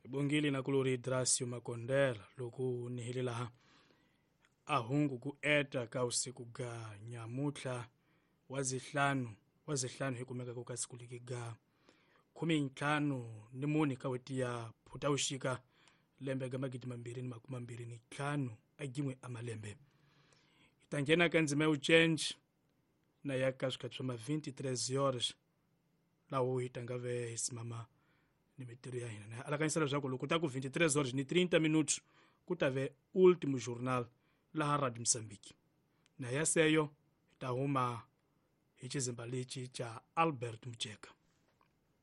bongile na kulori Drasio Makondela loku nihilela ahungu ku eta ka usiku ga nyamutla wazihlanu hikumeka ku kasikuliki ga 15 ni muni ka wetia phuta ushika lembe ga magidi 225 agimwe amalembe itangena kanzime u change na yakashuka tsoma 23 horas lawo itangave isimama ni metri ya hina alakanisala zako lokuta ku 23 horas ni 30 minutos kutave último jornal la Rádio Moçambique na yaseyo tahuma hichi zimbalichi cha Albert Mcheka.